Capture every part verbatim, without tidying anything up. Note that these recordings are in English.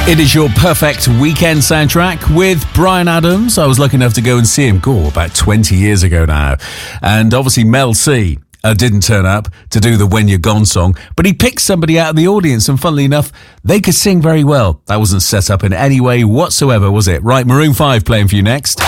It is your perfect weekend soundtrack with Bryan Adams. I was lucky enough to go and see him, oh, about twenty years ago now. And obviously Mel C uh, didn't turn up to do the When You're Gone song, but he picked somebody out of the audience, and funnily enough, they could sing very well. That wasn't set up in any way whatsoever, was it? Right, Maroon five playing for you next.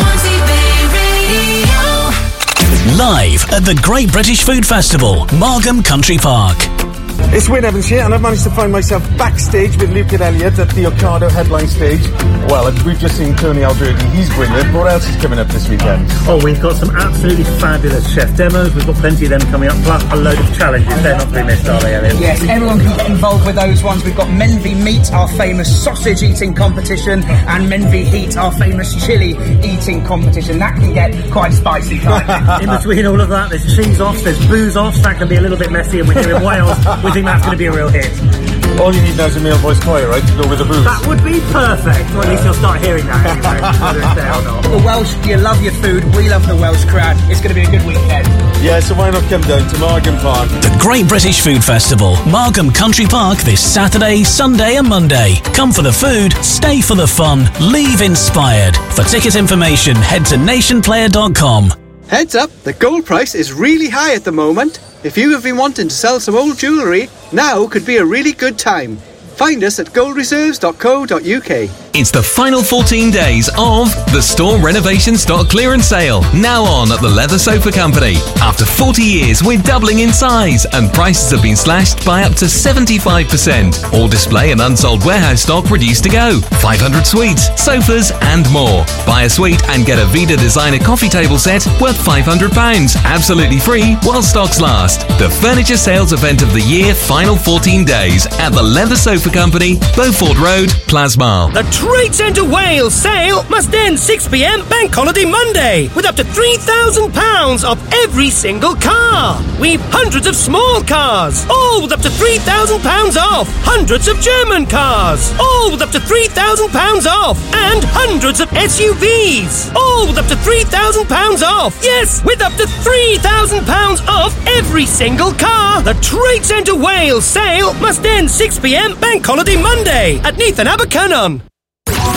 Live at the Great British Food Festival, Margam Country Park. It's Wyn Evans here, and I've managed to find myself backstage with Luke and Elliot at the Ocado headline stage. Well, we've just seen Tony Alberti, he's brilliant. What else is coming up this weekend? Oh, we've got some absolutely fabulous chef demos. We've got plenty of them coming up, plus a load of challenges. They're not to be missed, are they, Elliot? Yes, everyone can get involved with those ones. We've got Menvy Meat, our famous sausage eating competition, and Menvy Heat, our famous chilli eating competition. That can get quite spicy, can't it? In between all of that, there's cheese offs, there's booze offs. That can be a little bit messy, and we're here in Wales. We think that's going to be a real hit. All you need now is a male voice choir, right, to go with the booze. That would be perfect. Well, at least you'll start hearing that anyway, whether it's there or not. The Welsh, you love your food. We love the Welsh crowd. It's going to be a good weekend. Yeah, so why not come down to Margam Park? The Great British Food Festival, Margam Country Park, this Saturday, Sunday and Monday. Come for the food, stay for the fun, leave inspired. For ticket information, head to nation player dot com. Heads up, the gold price is really high at the moment. If you have been wanting to sell some old jewellery, now could be a really good time. Find us at gold reserves dot co dot uk. It's the final fourteen days of the Store Renovation Stock Clearance Sale, now on at the Leather Sofa Company. After forty years, we're doubling in size, and prices have been slashed by up to seventy-five percent. All display and unsold warehouse stock reduced to go. five hundred suites, sofas, and more. Buy a suite and get a Vida Designer coffee table set worth five hundred pounds, absolutely free while stocks last. The furniture sales event of the year, final fourteen days at the Leather Sofa Company, Beaufort Road, Plasmar. The Trade Centre Wales sale must end six p m Bank Holiday Monday, with up to three thousand pounds off every single car. We've hundreds of small cars, all with up to three thousand pounds off. Hundreds of German cars, all with up to three thousand pounds off. And hundreds of S U Vs, all with up to three thousand pounds off. Yes, with up to three thousand pounds off every single car. The Trade Centre Wales sale must end six p m Bank Holiday Monday at Neath and Abercynon.